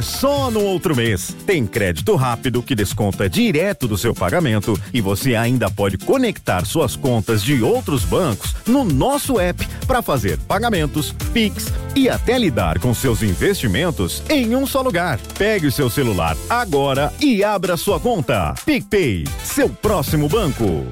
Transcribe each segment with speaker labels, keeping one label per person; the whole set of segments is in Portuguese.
Speaker 1: Só no outro mês. Tem crédito rápido que desconta direto do seu pagamento e você ainda pode conectar suas contas de outros bancos no nosso app para fazer pagamentos, Pix e até lidar com seus investimentos em um só lugar. Pegue o seu celular agora e abra sua conta. PicPay, seu próximo banco.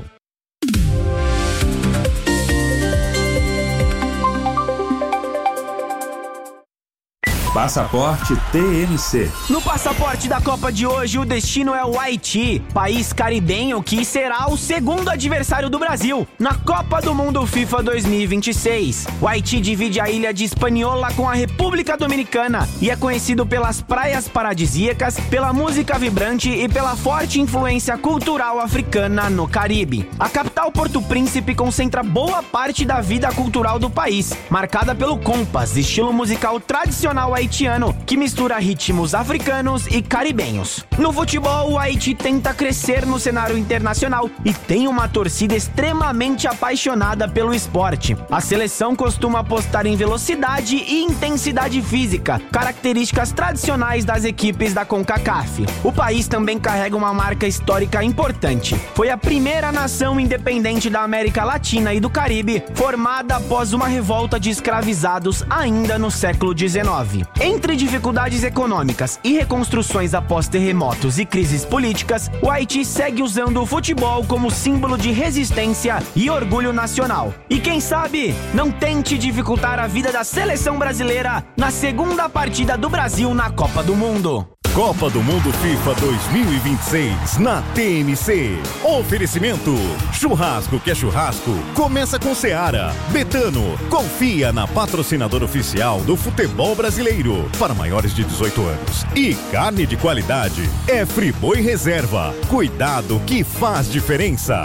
Speaker 2: Passaporte TMC.
Speaker 3: No passaporte da Copa de hoje, o destino é o Haiti, país caribenho que será o segundo adversário do Brasil na Copa do Mundo FIFA 2026. O Haiti divide a ilha de Hispaniola com a República Dominicana e é conhecido pelas praias paradisíacas, pela música vibrante e pela forte influência cultural africana no Caribe. A capital Porto Príncipe concentra boa parte da vida cultural do país, marcada pelo compas, estilo musical tradicional haitiano, que mistura ritmos africanos e caribenhos. No futebol, o Haiti tenta crescer no cenário internacional e tem uma torcida extremamente apaixonada pelo esporte. A seleção costuma apostar em velocidade e intensidade física, características tradicionais das equipes da CONCACAF. O país também carrega uma marca histórica importante. Foi a primeira nação independente da América Latina e do Caribe, formada após uma revolta de escravizados ainda no século XIX. Entre dificuldades econômicas e reconstruções após terremotos e crises políticas, o Haiti segue usando o futebol como símbolo de resistência e orgulho nacional. E quem sabe, não tente dificultar a vida da seleção brasileira na segunda partida do Brasil na Copa do Mundo.
Speaker 1: Copa do Mundo FIFA 2026 na TMC. Oferecimento: churrasco que é churrasco, começa com Seara. Betano, confia na patrocinadora oficial do futebol brasileiro para maiores de 18 anos. E carne de qualidade é Friboi Reserva. Cuidado que faz diferença.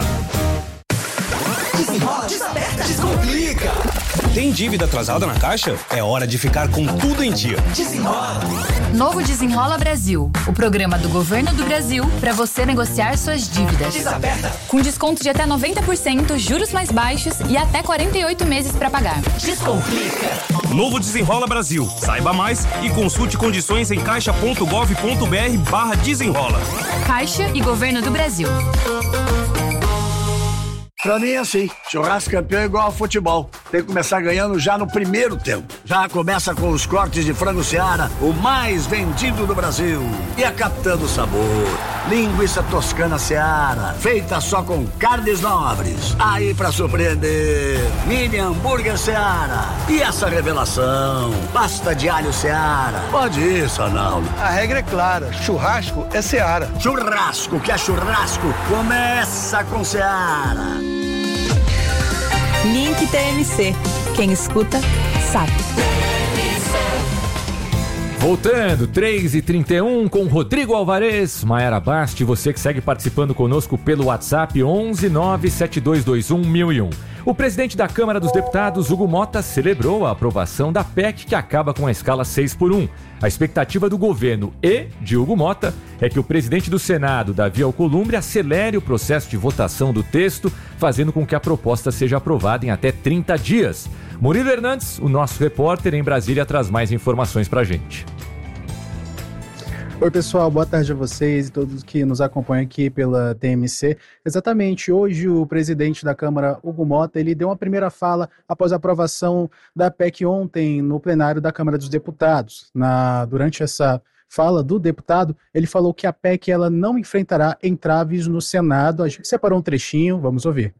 Speaker 4: Desenrola, desaperta, descomplica.
Speaker 5: Tem dívida atrasada na Caixa? É hora de ficar com tudo em dia.
Speaker 4: Desenrola.
Speaker 6: Novo Desenrola Brasil, o programa do Governo do Brasil para você negociar suas dívidas.
Speaker 4: Desaperta.
Speaker 6: Com desconto de até 90%, juros mais baixos e até 48 meses para pagar.
Speaker 4: Descomplica.
Speaker 5: Novo Desenrola Brasil. Saiba mais e consulte condições em caixa.gov.br/desenrola.
Speaker 6: Caixa e Governo do Brasil.
Speaker 7: Pra mim é assim, churrasco campeão é igual ao futebol. Tem que começar ganhando já no primeiro tempo. Já começa com os cortes de frango Seara, o mais vendido do Brasil. E a captando sabor. Linguiça toscana Seara, feita só com carnes nobres. Aí pra surpreender, mini hambúrguer Seara. E essa revelação, pasta de alho Seara. Pode ir, Sanaldo.
Speaker 8: A regra é clara, churrasco é Seara.
Speaker 7: Churrasco que é churrasco, começa com Seara.
Speaker 9: Link TMC. Quem escuta, sabe.
Speaker 10: Voltando, 3h31 com Rodrigo Alvarez, Maiara Basti, você que segue participando conosco pelo WhatsApp 11 97221 1001. O presidente da Câmara dos Deputados, Hugo Motta, celebrou a aprovação da PEC que acaba com a escala 6x1. A expectativa do governo e de Hugo Motta é que o presidente do Senado, Davi Alcolumbre, acelere o processo de votação do texto, fazendo com que a proposta seja aprovada em até 30 dias. Murilo Hernandes, o nosso repórter em Brasília, traz mais informações pra gente.
Speaker 11: Oi pessoal, boa tarde a vocês e todos que nos acompanham aqui pela TMC. Exatamente, hoje o presidente da Câmara, Hugo Motta, ele deu uma primeira fala após a aprovação da PEC ontem no plenário da Câmara dos Deputados. Durante essa fala do deputado, ele falou que a PEC ela não enfrentará entraves no Senado. A gente separou um trechinho, vamos ouvir.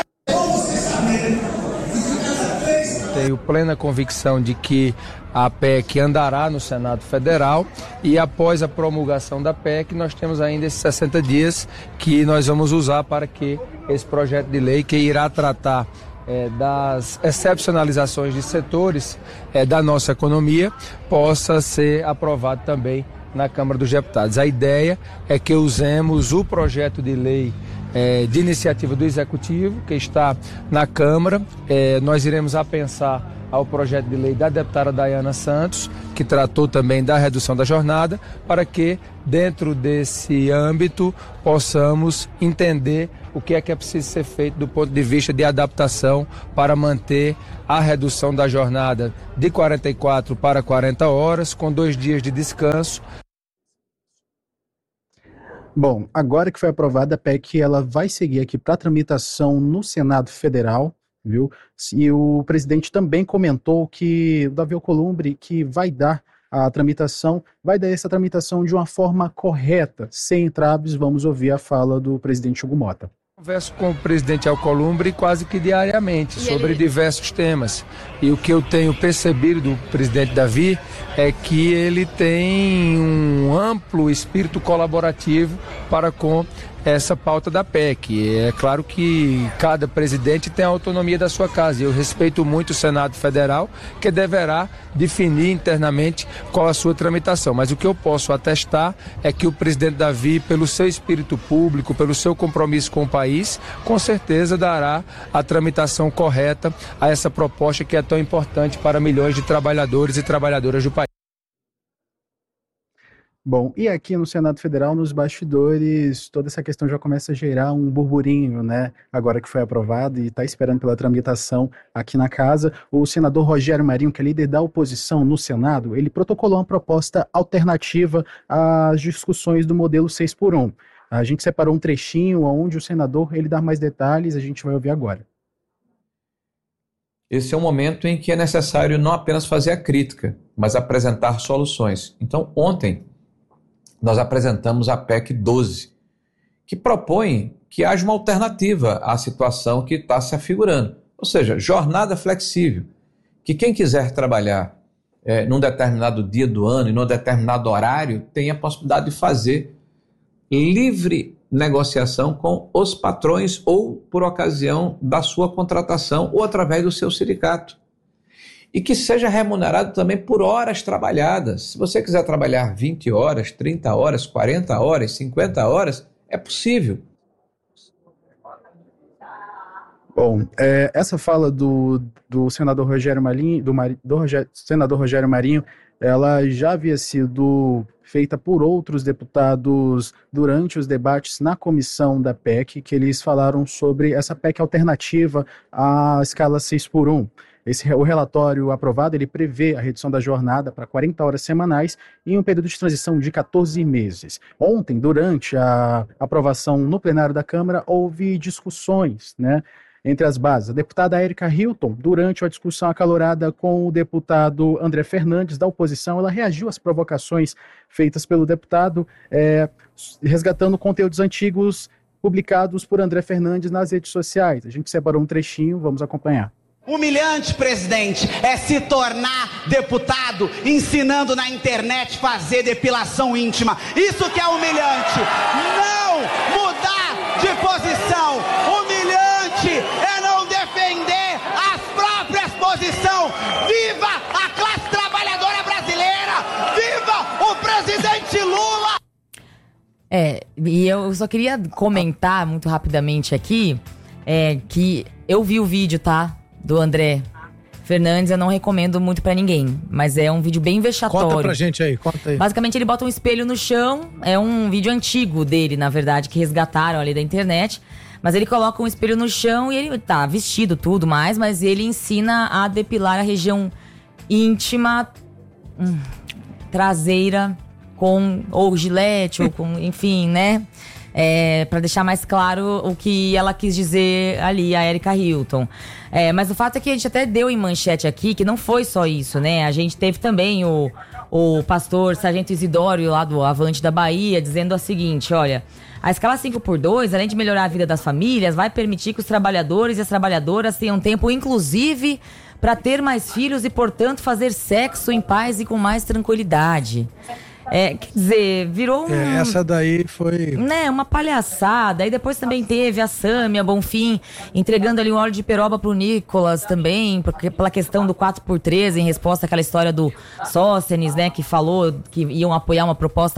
Speaker 12: Tenho plena convicção de que a PEC andará no Senado Federal e após a promulgação da PEC nós temos ainda esses 60 dias que nós vamos usar para que esse projeto de lei que irá tratar das excepcionalizações de setores da nossa economia possa ser aprovado também na Câmara dos Deputados. A ideia é que usemos o projeto de lei de iniciativa do Executivo, que está na Câmara. Nós iremos apensar ao projeto de lei da deputada Dayana Santos, que tratou também da redução da jornada, para que, dentro desse âmbito, possamos entender o que é preciso ser feito do ponto de vista de adaptação para manter a redução da jornada de 44 para 40 horas, com 2 dias de descanso.
Speaker 11: Bom, agora que foi aprovada a PEC, ela vai seguir aqui para tramitação no Senado Federal, viu? E o presidente também comentou que, o Davi Alcolumbre, que vai dar essa tramitação de uma forma correta, sem entraves. Vamos ouvir a fala do presidente Hugo Mota.
Speaker 12: Converso com o presidente Alcolumbre quase que diariamente sobre diversos temas. E o que eu tenho percebido do presidente Davi é que ele tem um amplo espírito colaborativo para com essa pauta da PEC. É claro que cada presidente tem a autonomia da sua casa. Eu respeito muito o Senado Federal, que deverá definir internamente qual a sua tramitação. Mas o que eu posso atestar é que o presidente Davi, pelo seu espírito público, pelo seu compromisso com o país, com certeza dará a tramitação correta a essa proposta que é tão importante para milhões de trabalhadores e trabalhadoras do país.
Speaker 11: Bom, e aqui no Senado Federal, nos bastidores, toda essa questão já começa a gerar um burburinho, né? Agora que foi aprovado e está esperando pela tramitação aqui na casa, o senador Rogério Marinho, que é líder da oposição no Senado, ele protocolou uma proposta alternativa às discussões do modelo 6x1. A gente separou um trechinho onde o senador ele dá mais detalhes, a gente vai ouvir agora.
Speaker 2: Esse é um momento em que é necessário não apenas fazer a crítica, mas apresentar soluções. Então, ontem, nós apresentamos a PEC 12, que propõe que haja uma alternativa à situação que está se afigurando. Ou seja, jornada flexível, que quem quiser trabalhar num determinado dia do ano e num determinado horário, tem a possibilidade de fazer livre negociação com os patrões ou por ocasião da sua contratação ou através do seu sindicato. E que seja remunerado também por horas trabalhadas. Se você quiser trabalhar 20 horas, 30 horas, 40 horas, 50 horas, é possível.
Speaker 11: Bom, essa fala do senador Rogério Marinho, senador Rogério Marinho, ela já havia sido feita por outros deputados durante os debates na comissão da PEC, que eles falaram sobre essa PEC alternativa à escala 6x1. O relatório aprovado, ele prevê a redução da jornada para 40 horas semanais em um período de transição de 14 meses. Ontem, durante a aprovação no plenário da Câmara, houve discussões, né, entre as bases. A deputada Érica Hilton, durante a discussão acalorada com o deputado André Fernandes, da oposição, ela reagiu às provocações feitas pelo deputado, resgatando conteúdos antigos publicados por André Fernandes nas redes sociais. A gente separou um trechinho, vamos acompanhar.
Speaker 13: Humilhante, presidente, é se tornar deputado ensinando na internet fazer depilação íntima. Isso que é humilhante. Não mudar de posição. Humilhante é não defender as próprias posições. Viva a classe trabalhadora brasileira! Viva o presidente Lula!
Speaker 14: E eu só queria comentar muito rapidamente aqui, que eu vi o vídeo, tá? Do André Fernandes, eu não recomendo muito pra ninguém, mas é um vídeo bem vexatório.
Speaker 8: Conta pra gente aí, conta aí.
Speaker 14: Basicamente ele bota um espelho no chão, é um vídeo antigo dele, na verdade, que resgataram ali da internet, mas ele coloca um espelho no chão e ele tá vestido tudo mais, mas ele ensina a depilar a região íntima, traseira, ou gilete, ou com, enfim, né? Pra deixar mais claro o que ela quis dizer ali, a Érica Hilton. Mas o fato é que a gente até deu em manchete aqui que não foi só isso, né? A gente teve também o pastor Sargento Isidório lá do Avante da Bahia dizendo o seguinte, olha, a escala 5x2, além de melhorar a vida das famílias, vai permitir que os trabalhadores e as trabalhadoras tenham tempo, inclusive, para ter mais filhos e, portanto, fazer sexo em paz e com mais tranquilidade. Quer dizer, virou
Speaker 8: essa daí foi...
Speaker 14: Né, uma palhaçada. Aí depois também teve a Sâmia Bonfim entregando ali um óleo de peroba pro Nicolas também, porque pela questão do 4x3, em resposta àquela história do Sóstenes, né, que falou que iam apoiar uma proposta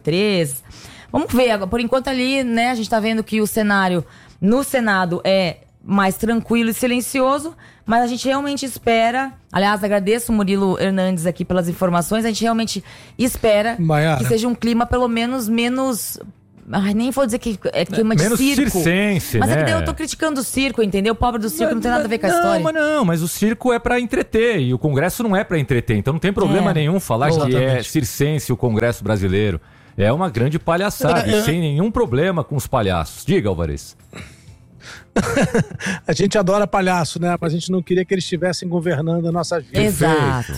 Speaker 14: 4x3. Vamos ver, por enquanto ali, né, a gente tá vendo que o cenário no Senado é mais tranquilo e silencioso, mas a gente realmente espera. Aliás, agradeço o Murilo Hernandes aqui pelas informações. A gente realmente espera que seja um clima pelo menos menos... Ai, nem vou dizer que é clima de circo.
Speaker 10: Menos circense,
Speaker 14: mas
Speaker 10: né?
Speaker 14: é que daí eu tô criticando o circo, entendeu? O pobre do circo não tem nada a ver com a história.
Speaker 10: Mas o circo é pra entreter e o Congresso não é pra entreter. Então não tem problema nenhum falar que é circense o Congresso brasileiro. É uma grande palhaçada e sem nenhum problema com os palhaços. Diga, Alvarez.
Speaker 8: A gente adora palhaço, né? Mas a gente não queria que eles estivessem governando a nossa vida.
Speaker 14: Exato.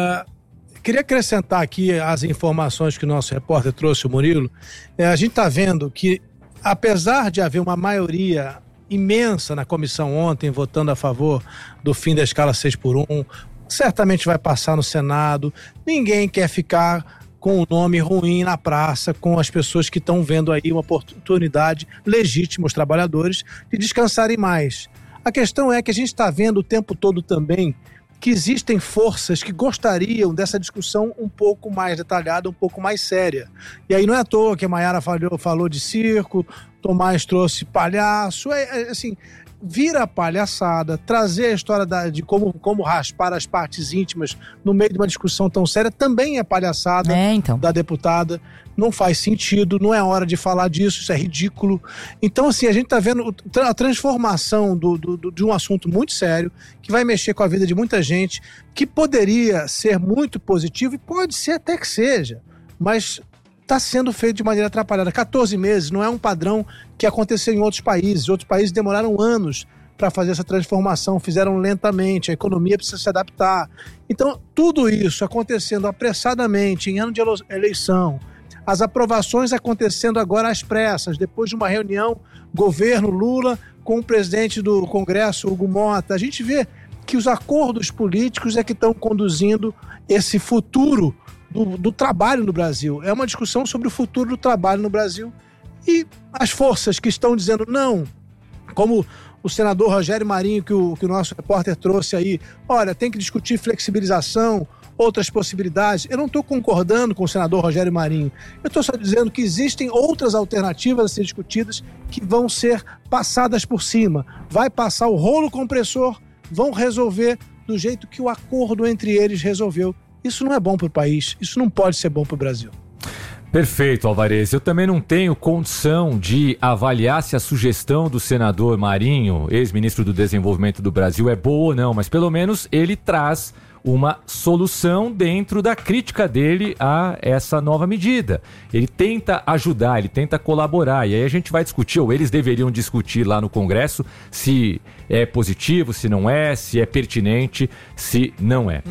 Speaker 8: Queria acrescentar aqui as informações que o nosso repórter trouxe, o Murilo. A gente está vendo que, apesar de haver uma maioria imensa na comissão ontem votando a favor do fim da escala 6x1, certamente vai passar no Senado. Ninguém quer ficar com o nome ruim na praça, com as pessoas que estão vendo aí uma oportunidade legítima, os trabalhadores, de descansarem mais. A questão é que a gente está vendo o tempo todo também que existem forças que gostariam dessa discussão um pouco mais detalhada, um pouco mais séria. E aí não é à toa que a Maiara falou de circo, Tomás trouxe palhaço, assim, vira palhaçada, trazer a história de como raspar as partes íntimas no meio de uma discussão tão séria também é palhaçada da deputada. Não faz sentido, não é hora de falar disso, isso é ridículo. Então, assim, a gente está vendo a transformação de um assunto muito sério, que vai mexer com a vida de muita gente, que poderia ser muito positivo, e pode ser até que seja, mas está sendo feito de maneira atrapalhada. 14 meses não é um padrão que aconteceu em outros países. Outros países demoraram anos para fazer essa transformação, fizeram lentamente, a economia precisa se adaptar. Então, tudo isso acontecendo apressadamente, em ano de eleição, as aprovações acontecendo agora às pressas, depois de uma reunião, governo Lula com o presidente do Congresso, Hugo Mota. A gente vê que os acordos políticos é que estão conduzindo esse futuro do trabalho no Brasil. É uma discussão sobre o futuro do trabalho no Brasil. E as forças que estão dizendo não, como o senador Rogério Marinho, que o nosso repórter trouxe aí, olha, tem que discutir flexibilização, outras possibilidades. Eu não estou concordando com o senador Rogério Marinho. Eu estou só dizendo que existem outras alternativas a ser discutidas que vão ser passadas por cima. Vai passar o rolo compressor, vão resolver do jeito que o acordo entre eles resolveu. Isso não é bom para o país, isso não pode ser bom para o Brasil.
Speaker 10: Perfeito, Alvarez. Eu também não tenho condição de avaliar se a sugestão do senador Marinho, ex-ministro do Desenvolvimento do Brasil, é boa ou não, mas pelo menos ele traz uma solução dentro da crítica dele a essa nova medida. Ele tenta ajudar, ele tenta colaborar, e aí a gente vai discutir, ou eles deveriam discutir lá no Congresso, se é positivo, se não é, se é pertinente, se não é.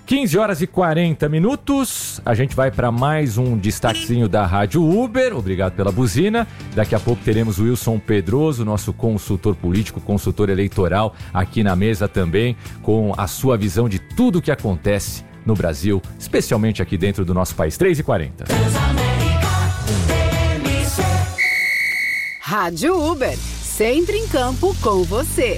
Speaker 10: 15h40, a gente vai para mais um destaquezinho da Rádio Uber, obrigado pela buzina. Daqui a pouco teremos o Wilson Pedroso, nosso consultor político, consultor eleitoral, aqui na mesa também, com a sua visão de tudo que acontece no Brasil, especialmente aqui dentro do nosso país. 3h40.
Speaker 15: Rádio Uber, sempre em campo com você.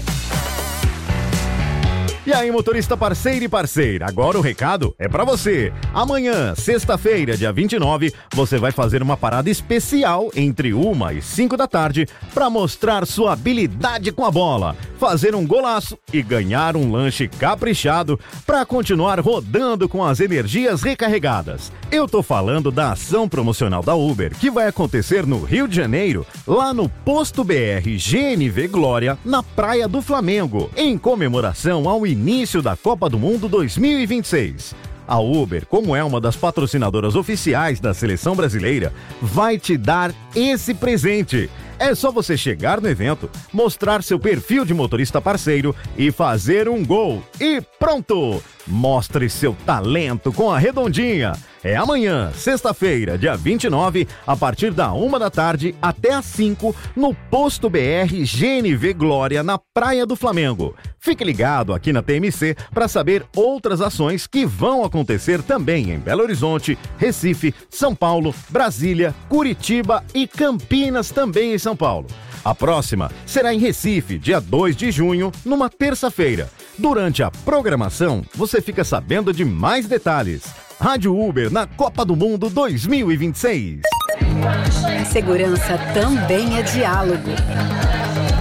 Speaker 1: E aí, motorista parceiro e parceira, agora o recado é pra você. Amanhã, sexta-feira, dia 29, você vai fazer uma parada especial entre 1 e 5 da tarde pra mostrar sua habilidade com a bola, fazer um golaço e ganhar um lanche caprichado pra continuar rodando com as energias recarregadas. Eu tô falando da ação promocional da Uber, que vai acontecer no Rio de Janeiro, lá no Posto BR GNV Glória, na Praia do Flamengo, em comemoração ao início da Copa do Mundo 2026. A Uber, como é uma das patrocinadoras oficiais da seleção brasileira, vai te dar esse presente. É só você chegar no evento, mostrar seu perfil de motorista parceiro e fazer um gol. E pronto! Mostre seu talento com a Redondinha. É amanhã, sexta-feira, dia 29, a partir da 1 da tarde até às 5, no Posto BR GNV Glória, na Praia do Flamengo. Fique ligado aqui na TMC para saber outras ações que vão acontecer também em Belo Horizonte, Recife, São Paulo, Brasília, Curitiba e Campinas, também em São Paulo. A próxima será em Recife, dia 2 de junho, numa terça-feira. Durante a programação, você fica sabendo de mais detalhes. Rádio Uber na Copa do Mundo 2026.
Speaker 15: Segurança também é diálogo.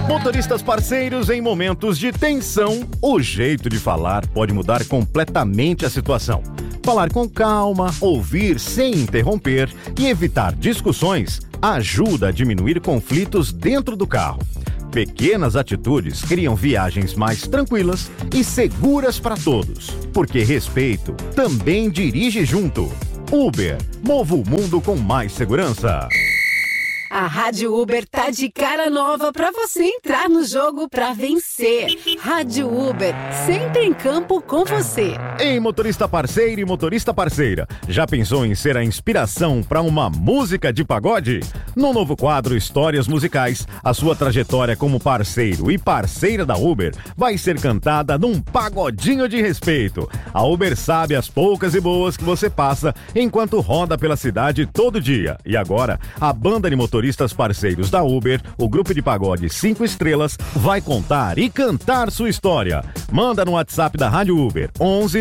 Speaker 1: Motoristas parceiros, em momentos de tensão, o jeito de falar pode mudar completamente a situação. Falar com calma, ouvir sem interromper e evitar discussões ajuda a diminuir conflitos dentro do carro. Pequenas atitudes criam viagens mais tranquilas e seguras para todos, porque respeito também dirige junto. Uber, mova o mundo com mais segurança.
Speaker 15: A Rádio Uber tá de cara nova pra você entrar no jogo pra vencer. Rádio Uber, sempre em campo com você.
Speaker 1: Ei, motorista parceiro e motorista parceira, já pensou em ser a inspiração para uma música de pagode? No novo quadro Histórias Musicais, a sua trajetória como parceiro e parceira da Uber vai ser cantada num pagodinho de respeito. A Uber sabe as poucas e boas que você passa enquanto roda pela cidade todo dia. E agora, a banda de motoristas parceiros da Uber, o grupo de pagode 5 estrelas, vai contar e cantar sua história. Manda no WhatsApp da Rádio Uber 11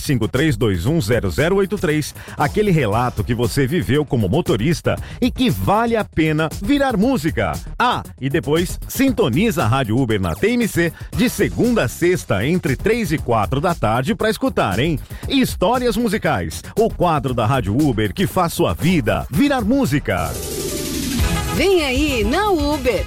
Speaker 1: 95321 0083 aquele relato que você viveu como motorista e que vale a pena virar música. Ah, e depois sintoniza a Rádio Uber na TMC de segunda a sexta entre 3 e 4 da tarde para escutar, hein? Histórias Musicais, o quadro da Rádio Uber que faz sua vida virar música.
Speaker 15: Vem aí na Uber.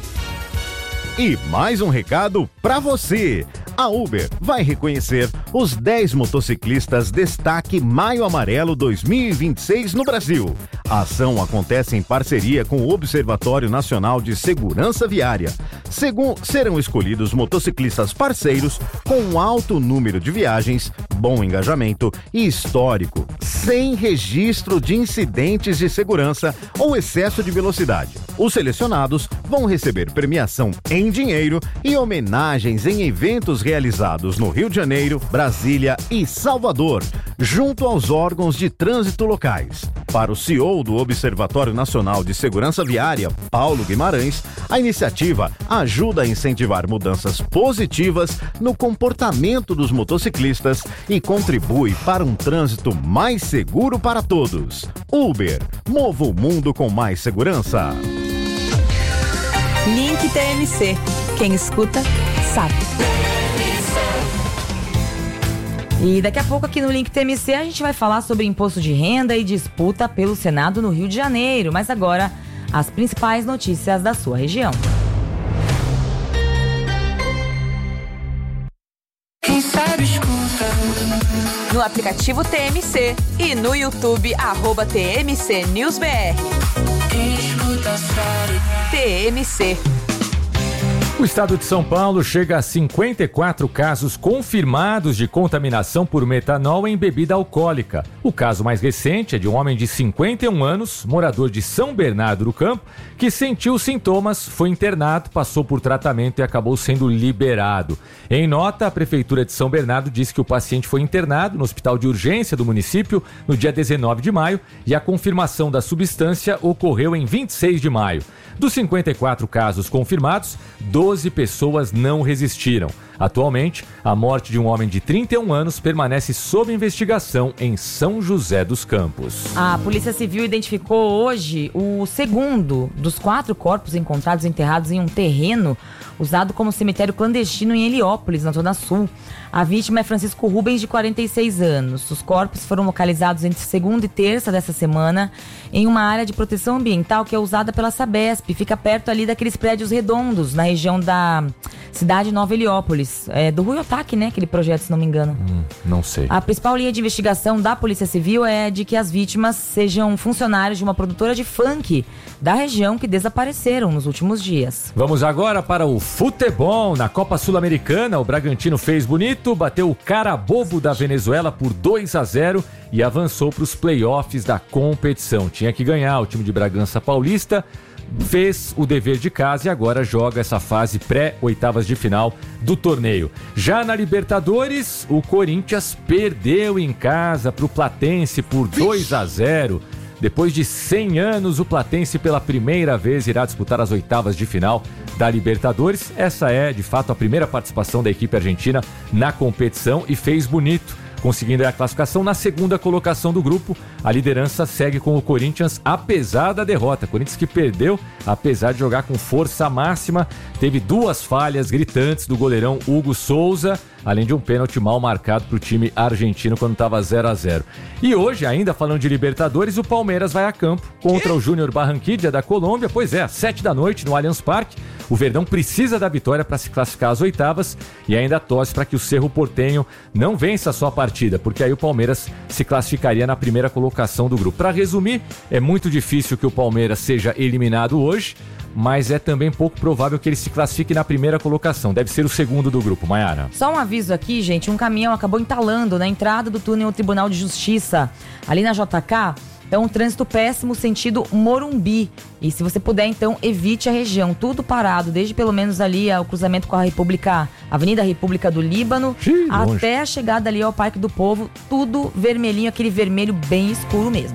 Speaker 1: E mais um recado para você. A Uber vai reconhecer os 10 motociclistas Destaque Maio Amarelo 2026 no Brasil. A ação acontece em parceria com o Observatório Nacional de Segurança Viária. Serão escolhidos motociclistas parceiros com alto número de viagens, bom engajamento e histórico, sem registro de incidentes de segurança ou excesso de velocidade. Os selecionados vão receber premiação em dinheiro e homenagens em eventos realizados no Rio de Janeiro, Brasília e Salvador, junto aos órgãos de trânsito locais. Para o CEO do Observatório Nacional de Segurança Viária, Paulo Guimarães, a iniciativa ajuda a incentivar mudanças positivas no comportamento dos motociclistas e contribui para um trânsito mais seguro para todos. Uber, mova o mundo com mais segurança.
Speaker 9: Link TMC. Quem escuta, sabe.
Speaker 14: E daqui a pouco aqui no Link TMC a gente vai falar sobre imposto de renda e disputa pelo Senado no Rio de Janeiro. Mas agora, as principais notícias da sua região.
Speaker 4: Quem sabe escuta.
Speaker 9: No aplicativo TMC e no YouTube @TMC News BR.
Speaker 4: Quem escuta sabe.
Speaker 9: TMC.
Speaker 10: O estado de São Paulo chega a 54 casos confirmados de contaminação por metanol em bebida alcoólica. O caso mais recente é de um homem de 51 anos, morador de São Bernardo do Campo, que sentiu sintomas, foi internado, passou por tratamento e acabou sendo liberado. Em nota, a Prefeitura de São Bernardo disse que o paciente foi internado no hospital de urgência do município no dia 19 de maio e a confirmação da substância ocorreu em 26 de maio. Dos 54 casos confirmados, 12 pessoas não resistiram. Atualmente, a morte de um homem de 31 anos permanece sob investigação em São José dos Campos.
Speaker 14: A Polícia Civil identificou hoje o segundo dos 4 corpos encontrados enterrados em um terreno usado como cemitério clandestino em Heliópolis, na Zona Sul. A vítima é Francisco Rubens, de 46 anos. Os corpos foram localizados entre segunda e terça dessa semana em uma área de proteção ambiental que é usada pela Sabesp. Fica perto ali daqueles prédios redondos, na região da cidade Nova Heliópolis. É do Rui Otaki, né? Aquele projeto, se não me engano.
Speaker 10: Não sei.
Speaker 14: A principal linha de investigação da Polícia Civil é de que as vítimas sejam funcionários de uma produtora de funk da região que desapareceram nos últimos dias.
Speaker 10: Vamos agora para o futebol. Na Copa Sul-Americana, o Bragantino fez bonito, bateu o Carabobo da Venezuela por 2-0 e avançou para os playoffs da competição. Tinha que ganhar, o time de Bragança Paulista fez o dever de casa e agora joga essa fase pré-oitavas de final do torneio. Já na Libertadores, o Corinthians perdeu em casa para o Platense por 2-0. Depois de 100 anos, o Platense pela primeira vez irá disputar as oitavas de final da Libertadores. Essa é, de fato, a primeira participação da equipe argentina na competição e fez bonito. conseguindo a classificação na segunda colocação do grupo. A liderança segue com o Corinthians, apesar da derrota. Corinthians que perdeu, apesar de jogar com força máxima, teve 2 falhas gritantes do goleirão Hugo Souza, além de um pênalti mal marcado para o time argentino quando estava 0-0. E hoje, ainda falando de Libertadores, o Palmeiras vai a campo contra o Júnior Barranquilla da Colômbia. Pois é, às 7 da noite no Allianz Parque. O Verdão precisa da vitória para se classificar às oitavas e ainda torce para que o Cerro Porteño não vença a sua partida, porque aí o Palmeiras se classificaria na primeira colocação do grupo. Para resumir, é muito difícil que o Palmeiras seja eliminado hoje, mas é também pouco provável que ele se classifique na primeira colocação. Deve ser o segundo do grupo, Maiara.
Speaker 14: Só um aviso aqui, gente. Um caminhão acabou entalando na entrada do túnel Tribunal de Justiça, ali na JK. É um trânsito péssimo sentido Morumbi. E se você puder, então, evite a região. Tudo parado, desde pelo menos ali o cruzamento com a Avenida República do Líbano, até a chegada ali ao Parque do Povo. Tudo vermelhinho, aquele vermelho bem escuro mesmo.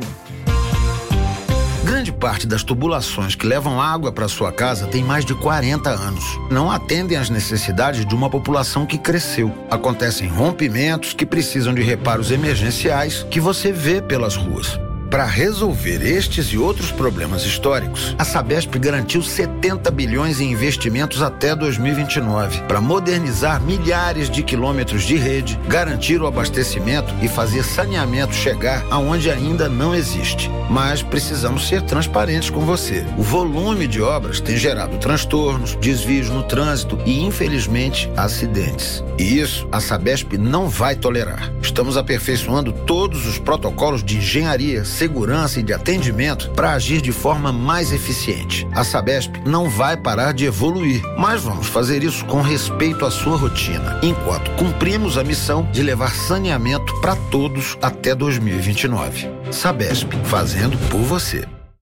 Speaker 16: Grande parte das tubulações que levam água para sua casa tem mais de 40 anos. Não atendem às necessidades de uma população que cresceu. Acontecem rompimentos que precisam de reparos emergenciais que você vê pelas ruas. Para resolver estes e outros problemas históricos, a Sabesp garantiu 70 bilhões em investimentos até 2029 para modernizar milhares de quilômetros de rede, garantir o abastecimento e fazer saneamento chegar aonde ainda não existe. Mas precisamos ser transparentes com você. O volume de obras tem gerado transtornos, desvios no trânsito e, infelizmente, acidentes. E isso a Sabesp não vai tolerar. Estamos aperfeiçoando todos os protocolos de engenharia, segurança e de atendimento para agir de forma mais eficiente. A Sabesp não vai parar de evoluir, mas vamos fazer isso com respeito à sua rotina, enquanto cumprimos a missão de levar saneamento para todos até 2029. Sabesp, fazendo por você.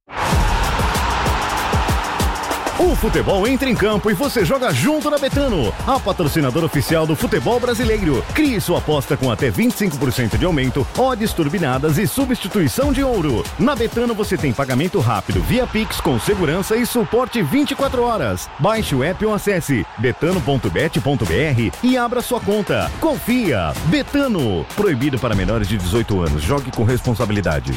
Speaker 1: O futebol entra em campo e você joga junto na Betano, a patrocinadora oficial do futebol brasileiro. Crie sua aposta com até 25% de aumento, odds turbinadas e substituição de ouro. Na Betano você tem pagamento rápido via Pix com segurança e suporte 24 horas. Baixe o app ou acesse betano.bet.br e abra sua conta. Confia! Betano. Proibido para menores de 18 anos. Jogue com responsabilidade.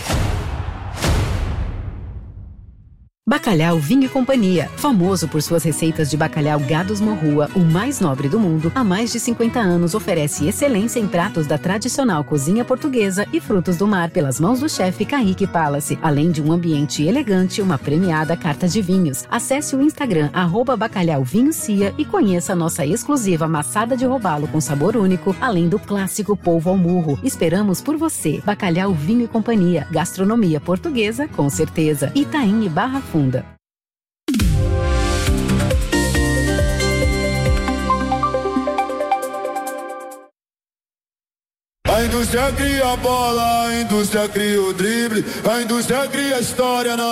Speaker 15: Bacalhau Vinho e Companhia, famoso por suas receitas de bacalhau Gados Morrua, o mais nobre do mundo, há mais de 50 anos oferece excelência em pratos da tradicional cozinha portuguesa e frutos do mar pelas mãos do chefe Kaique Palace, além de um ambiente elegante e uma premiada carta de vinhos. Acesse o Instagram @bacalhauvinhocia e conheça a nossa exclusiva maçada de robalo com sabor único, além do clássico polvo ao murro. Esperamos por você. Bacalhau Vinho e Companhia, gastronomia portuguesa com certeza. Itaim e Barra Funda.
Speaker 17: A indústria cria a bola, a indústria cria o drible, a indústria cria a história.